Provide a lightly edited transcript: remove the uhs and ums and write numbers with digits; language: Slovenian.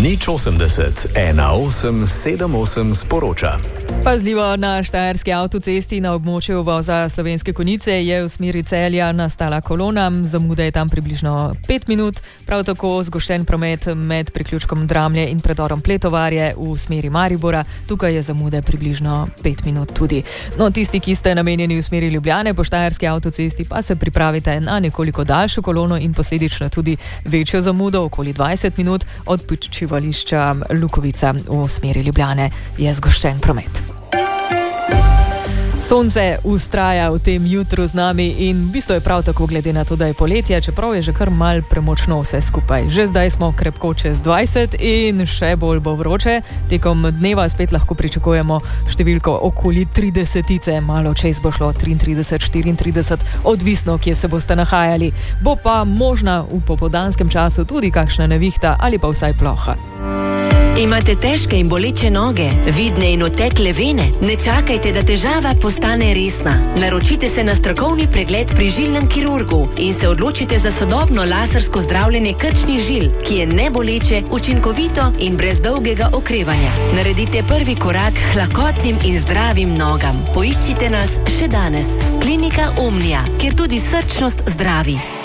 Nič 80 18 78 sporoča. Pazljivo, na štajerski avtocesti na območju voza Slovenske Konjice je v smeri Celja nastala kolona. Zamuda je tam približno 5 minut, prav tako zgoščen promet med priključkom Dramlje in predorom Pletovarje v smeri Maribora. Tukaj je zamude približno 5 minut tudi. No, tisti, ki ste namenjeni v smeri Ljubljane po štajerski avtocesti, pa se pripravite na nekoliko daljšo kolono in posledično tudi večjo zamudo, okoli 20 minut od počivališča Lukovica v smeri Ljubljane je zgoščen promet. Sonce ustraja v tem jutru z nami in v bistvu je prav tako glede na to, da je poletje, čeprav je že kar mal premočno vse skupaj. Že zdaj smo krepko čez 20 in še bolj bo vroče. Tekom dneva spet lahko pričakujemo številko okoli 30, malo čez bo šlo 33, 34, odvisno, kje se boste nahajali. Bo pa možna v popoldanskem času tudi kakšna nevihta ali pa vsaj ploha. Imate težke in boleče noge, vidne in otekle vene? Ne čakajte, da težava postane resna. Naročite se na strokovni pregled pri žilnem kirurgu in se odločite za sodobno lasersko zdravljenje krčnih žil, ki je neboleče, učinkovito in brez dolgega okrevanja. Naredite prvi korak k lahkotnim in zdravim nogam. Poiščite nas še danes. Klinika Omnia, kjer tudi srčnost zdravi.